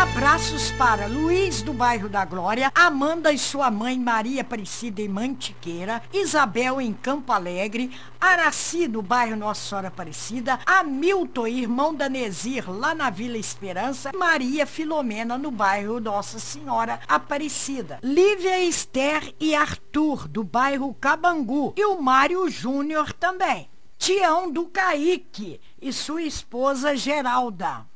Abraços para Luiz, do bairro da Glória, Amanda e sua mãe Maria Aparecida em Mantiqueira, Isabel em Campo Alegre, Araci, do bairro Nossa Senhora Aparecida, Hamilton, irmão da Nezir, lá na Vila Esperança, Maria Filomena, no bairro Nossa Senhora Aparecida, Lívia, Esther e Arthur, do bairro Cabangu, e o Mário Júnior também. Tião do Caíque e sua esposa Geralda.